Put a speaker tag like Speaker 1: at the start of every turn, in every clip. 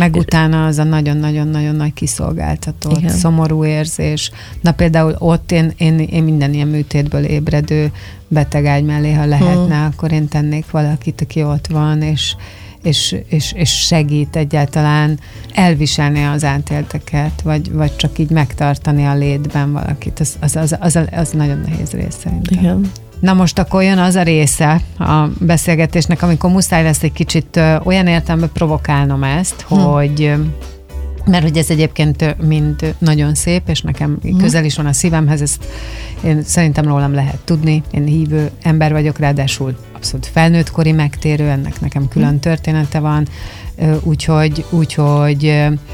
Speaker 1: Meg utána az a nagyon-nagyon-nagyon nagy kiszolgáltatott, igen, szomorú érzés. Na például ott én minden ilyen műtétből ébredő betegágy mellé, ha lehetne, akkor én tennék valakit, aki ott van, és segít egyáltalán elviselni az átélteket, vagy csak így megtartani a létben valakit. Az nagyon nehéz rész szerintem.
Speaker 2: Igen.
Speaker 1: Na most akkor jön az a része a beszélgetésnek, amikor muszáj lesz egy kicsit olyan értelemben provokálnom ezt, hogy mert hogy ez egyébként mind nagyon szép, és nekem közel is van a szívemhez, ezt én szerintem rólam lehet tudni. Én hívő ember vagyok, ráadásul abszolút felnőttkori megtérő, ennek nekem külön története van, úgyhogy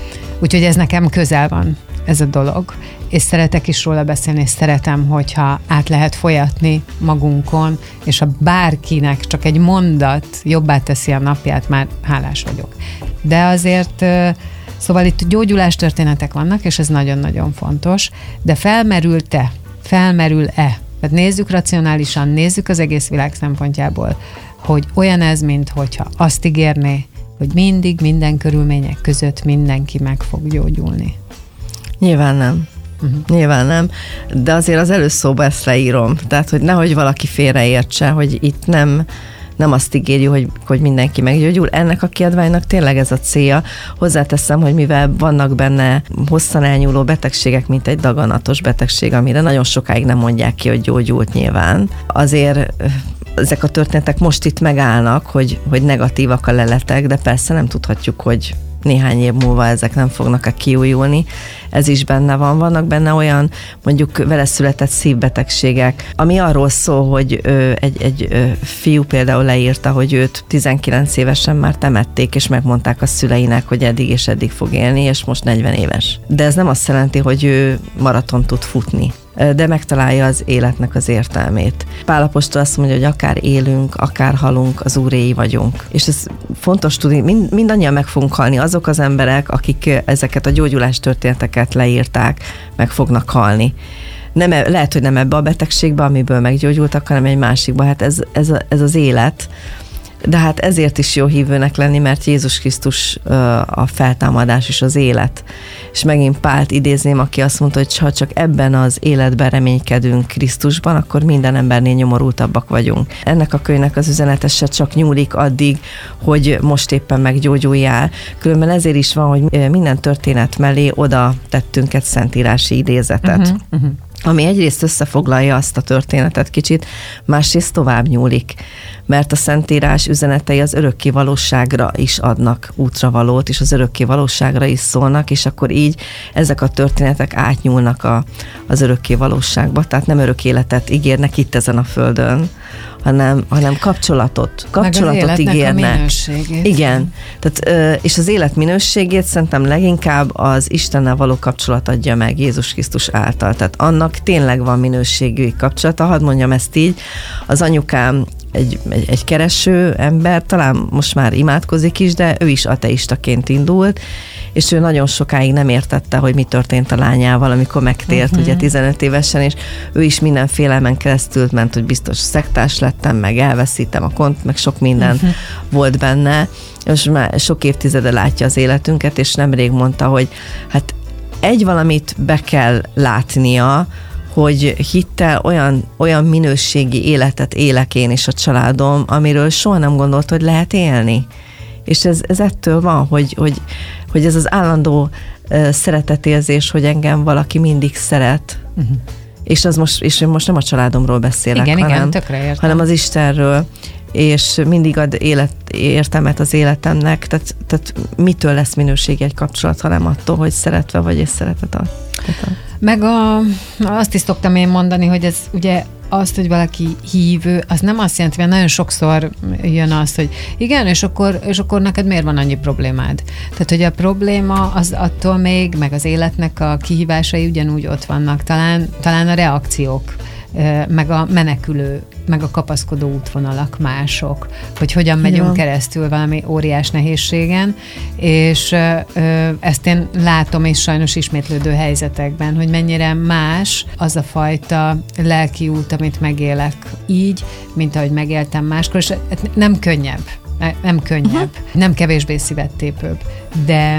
Speaker 1: ez nekem közel van, ez a dolog. És szeretek is róla beszélni, és szeretem, hogyha át lehet folyatni magunkon, és ha bárkinek csak egy mondat jobbá teszi a napját, már hálás vagyok. De azért, szóval itt gyógyulástörténetek vannak, és ez nagyon-nagyon fontos, de felmerül-e? Tehát nézzük racionálisan, nézzük az egész világ szempontjából, hogy olyan ez, mint hogyha azt ígérné, hogy mindig, minden körülmények között mindenki meg fog gyógyulni.
Speaker 2: Nyilván nem. Nyilván nem, de azért az előszóba ezt leírom. Tehát, hogy nehogy valaki félreértse, hogy itt nem azt ígérjük, hogy mindenki meggyógyul. Ennek a kiadványnak tényleg ez a célja. Hozzáteszem, hogy mivel vannak benne hosszan elnyúló betegségek, mint egy daganatos betegség, amire nagyon sokáig nem mondják ki, hogy gyógyult nyilván, azért ezek a történetek most itt megállnak, hogy negatívak a leletek, de persze nem tudhatjuk, hogy néhány év múlva ezek nem fognak kiújulni. Ez is benne van. Vannak benne olyan, mondjuk vele született szívbetegségek, ami arról szól, hogy egy fiú például leírta, hogy őt 19 évesen már temették, és megmondták a szüleinek, hogy eddig és eddig fog élni, és most 40 éves. De ez nem azt jelenti, hogy ő maraton tud futni, de megtalálja az életnek az értelmét. Pál apostol azt mondja, hogy akár élünk, akár halunk, az Úréi vagyunk. És ez fontos tudni, mindannyian meg fogunk halni. Azok az emberek, akik ezeket a gyógyulás történeteket leírták, meg fognak halni. Lehet, hogy nem ebbe a betegségbe, amiből meggyógyultak, hanem egy másikba. Hát ez az élet. De hát ezért is jó hívőnek lenni, mert Jézus Krisztus a feltámadás és az élet. És megint Pált idézném, aki azt mondta, hogy ha csak ebben az életben reménykedünk Krisztusban, akkor minden embernél nyomorultabbak vagyunk. Ennek a könyvnek az üzenete se csak nyúlik addig, hogy most éppen meggyógyuljál. Különben ezért is van, hogy minden történet mellé oda tettünk egy szentírási idézetet. Ami egyrészt összefoglalja azt a történetet kicsit, másrészt tovább nyúlik, mert a Szentírás üzenetei az örökké valóságra is adnak útravalót, és az örökké valóságra is szólnak, és akkor így ezek a történetek átnyúlnak az örökké valóságba, tehát nem örök életet ígérnek itt ezen a földön, hanem kapcsolatot ígérnek. Igen. Tehát, és az élet minőségét szerintem leginkább az Istennel való kapcsolat adja meg Jézus Krisztus által. Tehát annak tényleg van minőségű kapcsolata. Hadd mondjam ezt így, az anyukám egy kereső ember, talán most már imádkozik is, de ő is ateistaként indult, és ő nagyon sokáig nem értette, hogy mi történt a lányával, amikor megtért, ugye 15 évesen, és ő is minden félelmen keresztül ment, hogy biztos szektás lettem, meg elveszítem a meg sok minden volt benne, és már sok évtizede látja az életünket, és nemrég mondta, hogy hát egy valamit be kell látnia, hogy hittel olyan minőségi életet élek én és a családom, amiről soha nem gondolt, hogy lehet élni. És ez ettől van, hogy ez az állandó szeretetérzés, hogy engem valaki mindig szeret. És én most nem a családomról beszélek, hanem az Istenről, és mindig ad értelmet az életemnek, tehát mitől lesz minőség egy kapcsolat, hanem attól, hogy szeretve vagy, és szeretet ad.
Speaker 1: Meg azt is szoktam én mondani, hogy ez ugye azt, hogy valaki hívő, az nem azt jelenti, mert nagyon sokszor jön az, hogy igen, és akkor neked miért van annyi problémád? Tehát, hogy a probléma az attól még, meg az életnek a kihívásai ugyanúgy ott vannak. Talán a reakciók, meg a menekülő, meg a kapaszkodó útvonalak mások, hogy hogyan megyünk keresztül valami óriás nehézségen, és ezt én látom is sajnos ismétlődő helyzetekben, hogy mennyire más az a fajta lelki út, amit megélek így, mint ahogy megéltem máskor, és nem könnyebb, nem kevésbé szívettépőbb, de